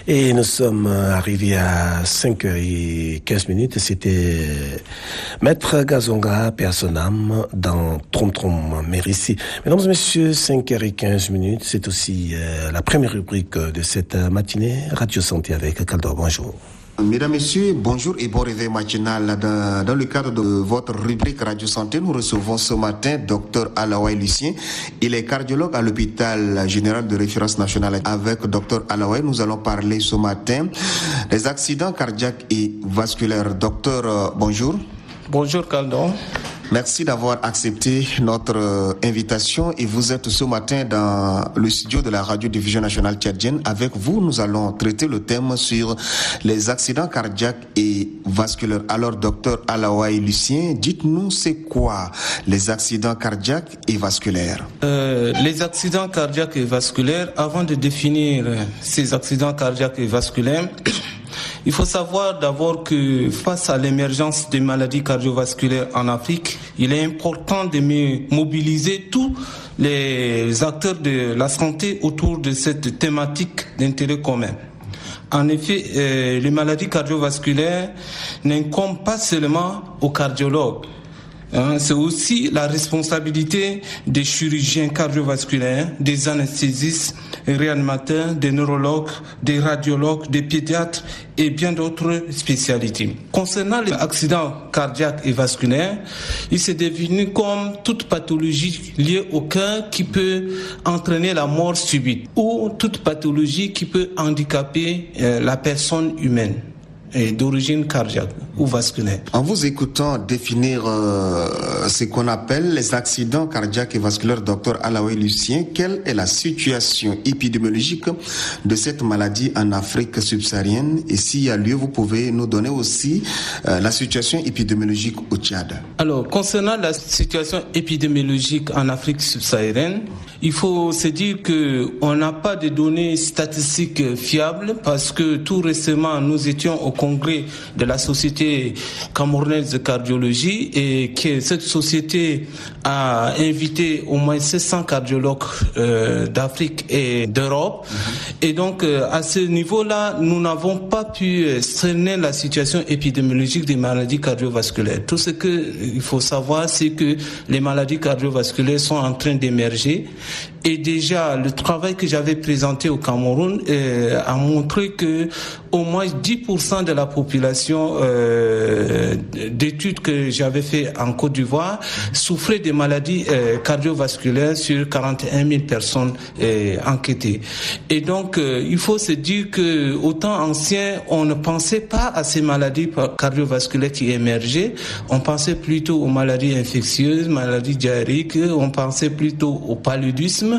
Et nous sommes arrivés à 5h15. C'était Maître Gazonga, Personam, dans Trom Trom Mérissi. Mesdames et messieurs, 5h15, c'est aussi la première rubrique de cette matinée. Radio Santé avec Kaldor. Bonjour. Mesdames, Messieurs, bonjour et bon réveil matinal. Dans le cadre de votre rubrique Radio Santé, nous recevons ce matin Dr Alaouaye Lucien. Il est cardiologue à l'hôpital général de référence nationale. Avec Dr Alaouaye, nous allons parler ce matin des accidents cardiaques et vasculaires. Docteur, bonjour. Bonjour Kaldor. Merci d'avoir accepté notre invitation et vous êtes ce matin dans le studio de la Radio-Diffusion nationale tchadienne. Avec vous, nous allons traiter le thème sur les accidents cardiaques et vasculaires. Alors, docteur Alaouaye Lucien, dites-nous c'est quoi les accidents cardiaques et vasculaires? Les accidents cardiaques et vasculaires, avant de définir ces accidents cardiaques et vasculaires, il faut savoir d'abord que face à l'émergence des maladies cardiovasculaires en Afrique, il est important de mobiliser tous les acteurs de la santé autour de cette thématique d'intérêt commun. En effet, les maladies cardiovasculaires n'incombent pas seulement aux cardiologues. C'est aussi la responsabilité des chirurgiens cardiovasculaires, des anesthésistes, des réanimateurs, des neurologues, des radiologues, des pédiatres et bien d'autres spécialités. Concernant les accidents cardiaques et vasculaires, il s'est défini comme toute pathologie liée au cœur qui peut entraîner la mort subite ou toute pathologie qui peut handicaper la personne humaine et d'origine cardiaque ou vasculaire. En vous écoutant définir ce qu'on appelle les accidents cardiaques et vasculaires, docteur Alaouaye Lucien, quelle est la situation épidémiologique de cette maladie en Afrique subsaharienne? Et s'il y a lieu, vous pouvez nous donner aussi la situation épidémiologique au Tchad. Alors, concernant la situation épidémiologique en Afrique subsaharienne, il faut se dire qu'on n'a pas de données statistiques fiables parce que tout récemment, nous étions au congrès de la Société camerounaise de cardiologie et que cette société a invité au moins 700 cardiologues d'Afrique et d'Europe. Et donc, à ce niveau-là, nous n'avons pas pu cerner la situation épidémiologique des maladies cardiovasculaires. Tout ce qu'il faut savoir, c'est que les maladies cardiovasculaires sont en train d'émerger. Et déjà, le travail que j'avais présenté au Cameroun a montré que au moins 10% de la population d'études que j'avais fait en Côte d'Ivoire souffrait des maladies cardiovasculaires sur 41 000 personnes enquêtées. Et donc, il faut se dire que au temps ancien, on ne pensait pas à ces maladies cardiovasculaires qui émergeaient. On pensait plutôt aux maladies infectieuses, maladies diarrhéiques. On pensait plutôt au paludisme.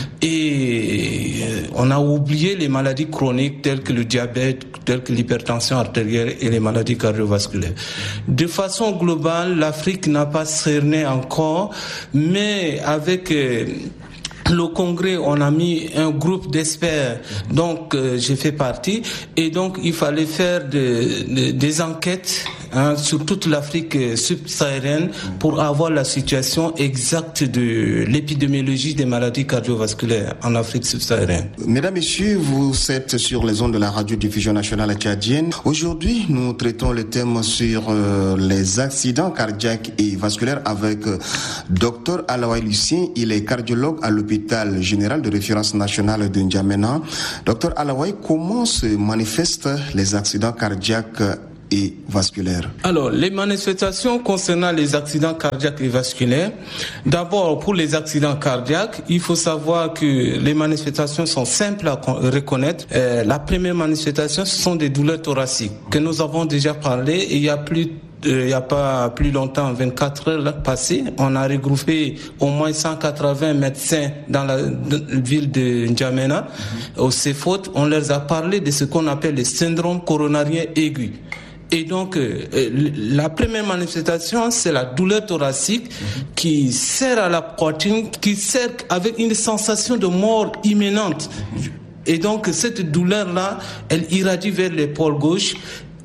Et on a oublié les maladies chroniques telles que le diabète, telles que l'hypertension artérielle et les maladies cardiovasculaires. De façon globale, l'Afrique n'a pas cerné encore, mais avec le congrès, on a mis un groupe d'experts, donc j'ai fait partie, et donc il fallait faire des enquêtes sur toute l'Afrique subsaharienne pour avoir la situation exacte de l'épidémiologie des maladies cardiovasculaires en Afrique subsaharienne. Mesdames, Messieurs, vous êtes sur les ondes de la Radio-Diffusion nationale tchadienne. Aujourd'hui, nous traitons le thème sur les accidents cardiaques et vasculaires avec Dr Alaouaye Lucien. Il est cardiologue à l'hôpital général de référence nationale de N'Djamena. Dr Alaouaye, comment se manifestent les accidents cardiaques et vasculaires? Alors, les manifestations concernant les accidents cardiaques et vasculaires, d'abord pour les accidents cardiaques, il faut savoir que les manifestations sont simples à reconnaître. La première manifestation, ce sont des douleurs thoraciques que nous avons déjà parlé et il y a pas plus longtemps, 24 heures passées, on a regroupé au moins 180 médecins dans la ville de N'Djamena, au CEFOT. On leur a parlé de ce qu'on appelle le syndrome coronarien aigu. Et donc, la première manifestation, c'est la douleur thoracique qui sert à la poitrine, qui sert avec une sensation de mort imminente. Et donc, cette douleur-là, elle irradie vers l'épaule gauche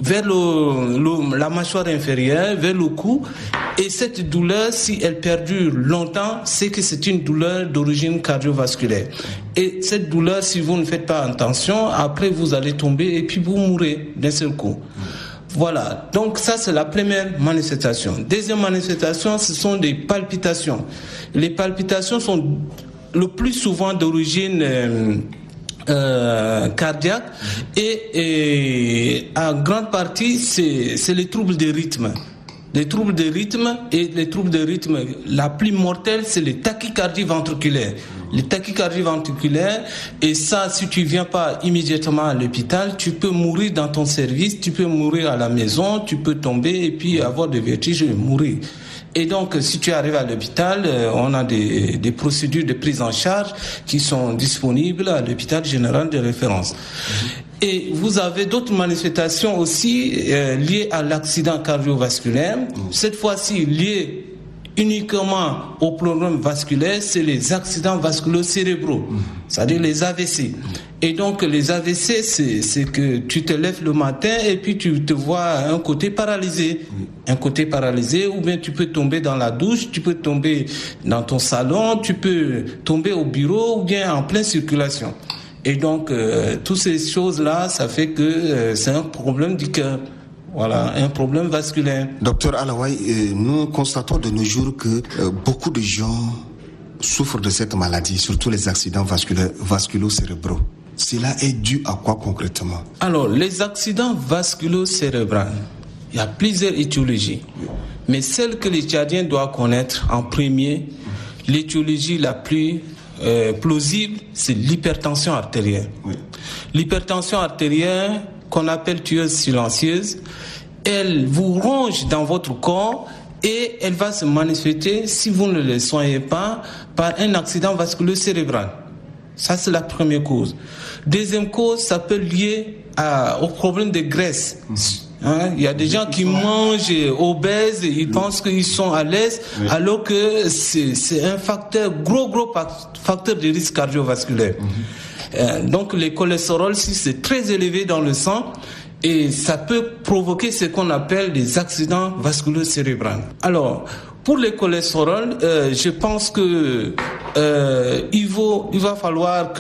vers la mâchoire inférieure, vers le cou. Et cette douleur, si elle perdure longtemps, c'est que c'est une douleur d'origine cardiovasculaire. Et cette douleur, si vous ne faites pas attention, après vous allez tomber et puis vous mourrez d'un seul coup. Voilà, donc ça c'est la première manifestation. Deuxième manifestation, ce sont des palpitations. Les palpitations sont le plus souvent d'origine cardiaque et en grande partie c'est les troubles de rythme. Les troubles de rythme et les troubles de rythme, la plus mortelle, c'est les tachycardies ventriculaires. Les tachycardies ventriculaires, et ça, si tu viens pas immédiatement à l'hôpital, tu peux mourir dans ton service, tu peux mourir à la maison, tu peux tomber et puis avoir des vertiges et mourir. Et donc, si tu arrives à l'hôpital, on a des procédures de prise en charge qui sont disponibles à l'hôpital général de référence. Et vous avez d'autres manifestations aussi liées à l'accident cardiovasculaire. Cette fois-ci, liées uniquement au problème vasculaire, c'est les accidents vasculo-cérébraux, c'est-à-dire les AVC. Et donc les AVC, c'est que tu te lèves le matin et puis tu te vois un côté paralysé. Un côté paralysé, ou bien tu peux tomber dans la douche, tu peux tomber dans ton salon, tu peux tomber au bureau ou bien en pleine circulation. Et donc toutes ces choses-là, ça fait que c'est un problème du cœur. Voilà, un problème vasculaire. Docteur Alaouaye, nous constatons de nos jours que beaucoup de gens souffrent de cette maladie, surtout les accidents vasculo-cérébraux. Cela est dû à quoi concrètement? Alors, les accidents vasculo-cérébraux, il y a plusieurs étiologies. Mais celle que les Tchadiens doivent connaître en premier, l'étiologie la plus plausible, c'est l'hypertension artérielle. Oui. L'hypertension artérielle, qu'on appelle tueuse silencieuse, elle vous ronge dans votre corps et elle va se manifester, si vous ne le soignez pas, par un accident vasculo-cérébral. Ça, c'est la première cause. Deuxième cause, ça peut lier au problème de graisse. Il y a des gens qui mangent obèses, ils pensent qu'ils sont à l'aise, alors que c'est un gros facteur de risque cardiovasculaire. Donc le cholestérol, si c'est très élevé dans le sang, et ça peut provoquer ce qu'on appelle des accidents vasculo-cérébraux. Alors, pour le cholestérol, je pense que il va falloir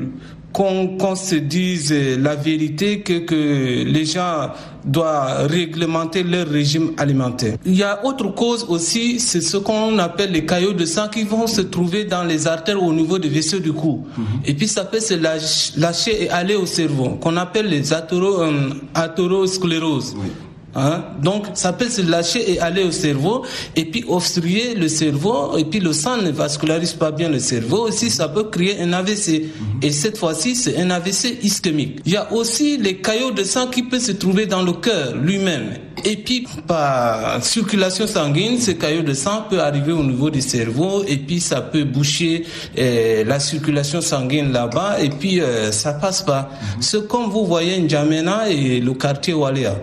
qu'on se dise la vérité, que les gens doivent réglementer leur régime alimentaire. Il y a autre cause aussi, c'est ce qu'on appelle les caillots de sang qui vont se trouver dans les artères au niveau des vaisseaux du cou. Et puis ça peut se lâcher et aller au cerveau, qu'on appelle les athéroscléroses. Donc ça peut se lâcher et aller au cerveau et puis obstruer le cerveau, et puis le sang ne vascularise pas bien le cerveau, aussi ça peut créer un AVC, et cette fois-ci c'est un AVC ischémique. Il y a aussi les caillots de sang qui peuvent se trouver dans le cœur lui-même, et puis par circulation sanguine, ces caillots de sang peuvent arriver au niveau du cerveau et puis ça peut boucher la circulation sanguine là-bas, et puis ça passe pas. C'est comme vous voyez N'Djamena et le quartier Oualéa.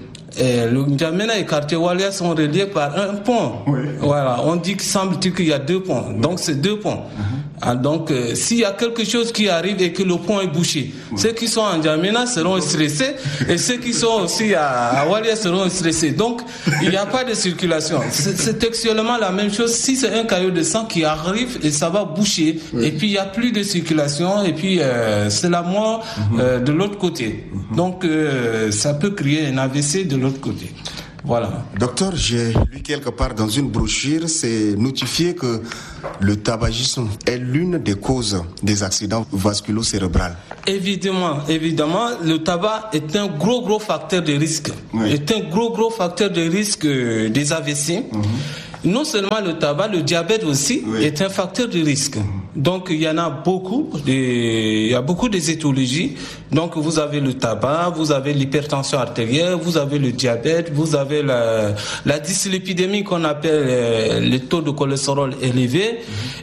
Le N'Djamena et le quartier Oualéa sont reliés par un pont. Voilà, on dit semble-t-il qu'il y a 2 ponts. Donc c'est 2 ponts. Donc s'il y a quelque chose qui arrive et que le pont est bouché, ceux qui sont en N'Djamena seront stressés et ceux qui sont aussi à Oualéa seront stressés. Donc il n'y a pas de circulation. C'est textuellement la même chose. Si c'est un caillot de sang qui arrive et ça va boucher, et puis il n'y a plus de circulation, et puis c'est la mort de l'autre côté. Donc ça peut créer un AVC de l'autre côté. Voilà. Docteur, j'ai lu quelque part dans une brochure, c'est notifié que le tabagisme est l'une des causes des accidents vasculo-cérébraux. Évidemment, le tabac est un gros facteur de risque. Est un gros facteur de risque des AVC. Non seulement le tabac, le diabète aussi est un facteur de risque. Donc il y en a beaucoup, il y a beaucoup des étiologies. Donc vous avez le tabac, vous avez l'hypertension artérielle, vous avez le diabète, vous avez la dyslipidémie qu'on appelle le taux de cholestérol élevé,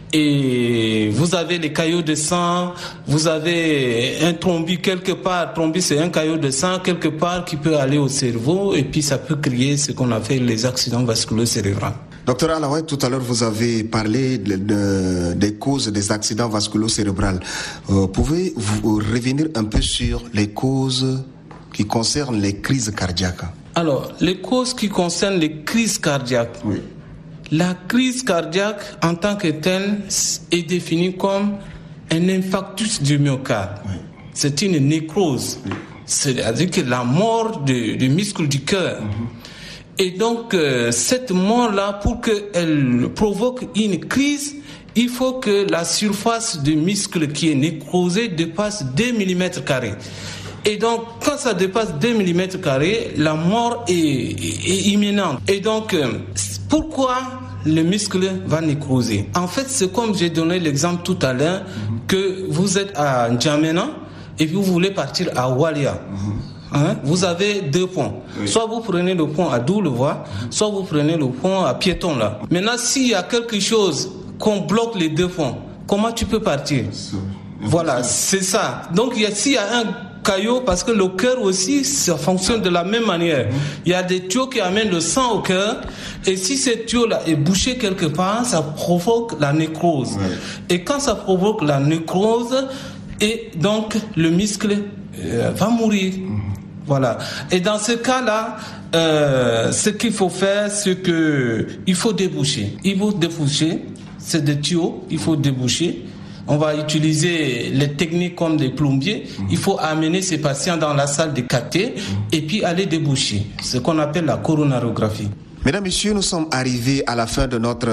et vous avez les caillots de sang, vous avez un thrombus quelque part. Thrombus, c'est un caillot de sang quelque part qui peut aller au cerveau, et puis ça peut créer ce qu'on appelle les accidents vasculo-cérébraux. Docteur Alaouaye, tout à l'heure vous avez parlé des causes des accidents vasculo-cérébraux. Pouvez-vous revenir un peu sur les causes qui concernent les crises cardiaques. Alors, les causes qui concernent les crises cardiaques. Oui. La crise cardiaque, en tant que telle, est définie comme un infarctus du myocarde. Oui. C'est une nécrose. Oui. C'est-à-dire que la mort du muscle du cœur. Et donc, cette mort-là, pour qu'elle provoque une crise, il faut que la surface du muscle qui est nécrosé dépasse 2 mm². Et donc, quand ça dépasse 2 mm², la mort est imminente. Et donc, pourquoi le muscle va nécroser? En fait, c'est comme j'ai donné l'exemple tout à l'heure, que vous êtes à N'Djamena et puis vous voulez partir à Walia. Vous avez 2 ponts. Oui. Soit vous prenez le pont à Doulevoie, soit vous prenez le pont à Piéton là. Maintenant, s'il y a quelque chose qu'on bloque les 2 ponts, comment tu peux partir? Voilà, c'est ça. Donc, s'il y a un caillot, parce que le cœur aussi, ça fonctionne de la même manière. Il y a des tuyaux qui amènent le sang au cœur, et si ce tuyau-là est bouché quelque part, ça provoque la nécrose. Oui. Et quand ça provoque la nécrose, et donc le muscle va mourir. Voilà. Et dans ce cas-là, ce qu'il faut faire, c'est que il faut déboucher. Il faut déboucher. C'est des tuyaux. Il faut déboucher. On va utiliser les techniques comme des plombiers. Il faut amener ces patients dans la salle de cathé et puis aller déboucher. Ce qu'on appelle la coronarographie. Mesdames, Messieurs, nous sommes arrivés à la fin de notre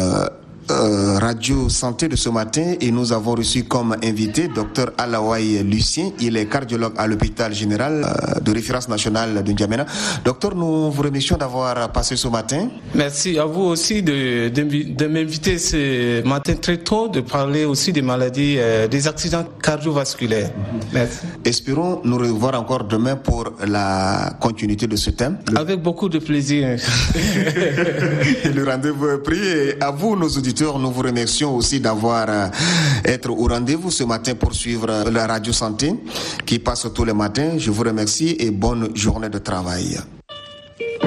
radio santé de ce matin et nous avons reçu comme invité Dr Alaouaye Lucien. Il est cardiologue à l'hôpital général de référence nationale de N'Djamena. Docteur, nous vous remercions d'avoir passé ce matin. Merci à vous aussi de m'inviter ce matin très tôt, de parler aussi des maladies, des accidents cardiovasculaires. Merci. Espérons nous revoir encore demain pour la continuité de ce thème. Avec beaucoup de plaisir. Le rendez-vous est pris et à vous, nos auditeurs, nous vous remercions aussi d'avoir été au rendez-vous ce matin pour suivre la radio santé qui passe tous les matins. Je vous remercie et bonne journée de travail.